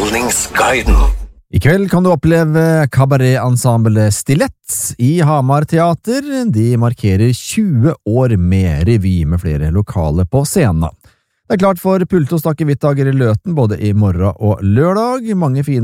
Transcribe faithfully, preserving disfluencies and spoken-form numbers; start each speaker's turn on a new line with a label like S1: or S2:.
S1: Underholdningsguiden.
S2: I kveld kan du oppleve kabaretensemblet Stilett i Hamar Teater. De markerer tjue år med revy med flere lokale på scenen. Det er klart for Pulto Stakke Hvittager i Løten både i morgen og lørdag. Mange fine